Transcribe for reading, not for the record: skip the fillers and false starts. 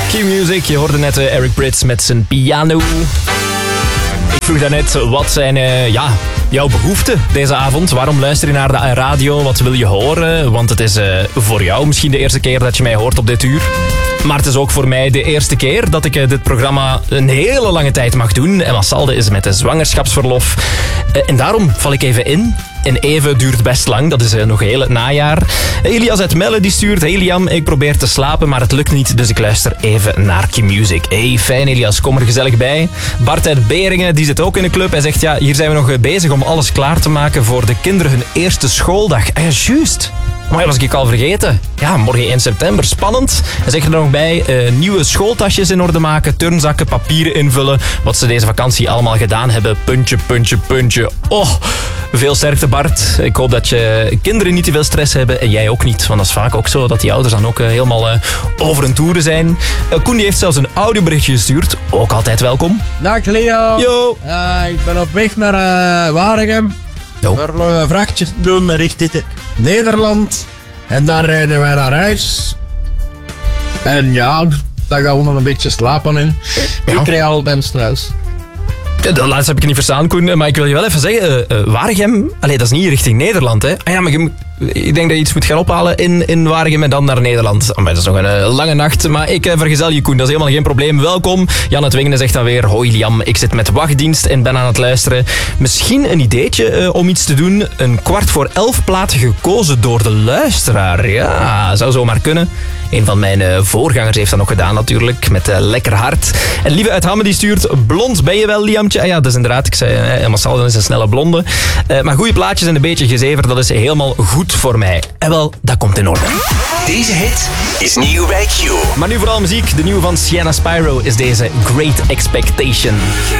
Q-Music, je hoorde net Eric Prydz met zijn piano. Ik vroeg daarnet, wat zijn jouw behoeften deze avond? Waarom luister je naar de radio? Wat wil je horen? Want het is voor jou misschien de eerste keer dat je mij hoort op dit uur. Maar het is ook voor mij de eerste keer dat ik dit programma een hele lange tijd mag doen. En Massalde is met de zwangerschapsverlof. En daarom val ik even in. En even duurt best lang, dat is nog heel het najaar. Elias uit Melle die stuurt: hey Liam, ik probeer te slapen, maar het lukt niet, dus ik luister even naar Q-Music. Hey, fijn Elias, kom er gezellig bij. Bart uit Beringen, die zit ook in de club. Hij zegt, ja, hier zijn we nog bezig om alles klaar te maken voor de kinderen hun eerste schooldag. Ah ja, juist. Maar dat was ik al vergeten. Ja, morgen 1 september. Spannend. En zeg er nog bij, nieuwe schooltasjes in orde maken, turnzakken, papieren invullen. Wat ze deze vakantie allemaal gedaan hebben. Puntje, puntje, puntje. Oh, veel sterkte Bart. Ik hoop dat je kinderen niet te veel stress hebben en jij ook niet. Want dat is vaak ook zo, dat die ouders dan ook helemaal over een toeren zijn. Koen die heeft zelfs een audioberichtje gestuurd. Ook altijd welkom. Dag Leo. Yo. Ik ben op weg naar Waregem. Voor vrachtjes doen richting Nederland. En dan rijden wij naar huis. En ja, dan gaan we nog een beetje slapen in. Ik krijg al mensen thuis. De laatste heb ik niet verstaan, Koen, maar ik wil je wel even zeggen, Waregem, dat is niet richting Nederland, hè? Ah ja, maar ik denk dat je iets moet gaan ophalen in Waregem en dan naar Nederland. Maar dat is nog een lange nacht, maar ik vergezel je, Koen, dat is helemaal geen probleem. Welkom. Jan het Wingene zegt dan weer, hoi Liam, ik zit met wachtdienst en ben aan het luisteren. Misschien een ideetje om iets te doen. Een 11:15 plaat gekozen door de luisteraar. Ja, zou zomaar kunnen. Een van mijn voorgangers heeft dat nog gedaan natuurlijk, met Lekker Hart. En Lieve uit Hamme die stuurt, blond ben je wel, Liamtje? Ah ja, dat is inderdaad, ik zei, Massalde is een snelle blonde. Maar goede plaatjes en een beetje gezever, dat is helemaal goed voor mij. En wel, dat komt in orde. Deze hit is nieuw bij Q. Maar nu vooral muziek. De nieuwe van Sienna Spyro is deze Great Expectation.